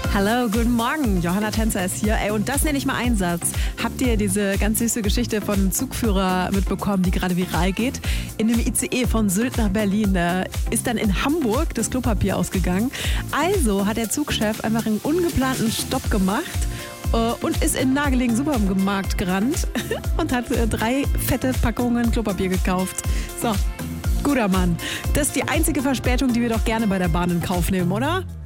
Hallo, guten Morgen. Johanna Tänzer ist hier. Und das nenne ich mal Einsatz. Habt ihr diese ganz süße Geschichte von einem Zugführer mitbekommen, die gerade viral geht? In dem ICE von Sylt nach Berlin, da ist dann in Hamburg das Klopapier ausgegangen. Also hat der Zugchef einfach einen ungeplanten Stopp gemacht und ist in einen nahegelegenen Supermarkt gerannt und hat 3 fette Packungen Klopapier gekauft. So, guter Mann. Das ist die einzige Verspätung, die wir doch gerne bei der Bahn in Kauf nehmen, oder?